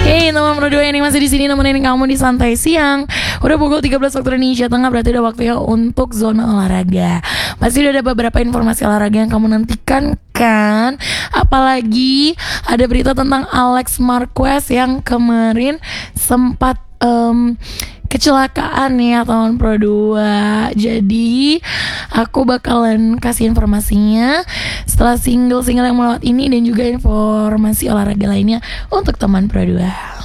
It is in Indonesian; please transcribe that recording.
Hey teman Pro 2 yang masih di sini nemenin kamu di santai siang. Udah pukul 13 waktu Indonesia Tengah, berarti udah waktunya untuk zona olahraga. Pasti udah ada beberapa informasi olahraga yang kamu nantikan kan? Apalagi ada berita tentang Alex Marquez yang kemarin sempat kecelakaan ya teman Pro 2. Jadi aku bakalan kasih informasinya setelah single yang melewat ini dan juga informasi olahraga lainnya untuk teman Pro 2.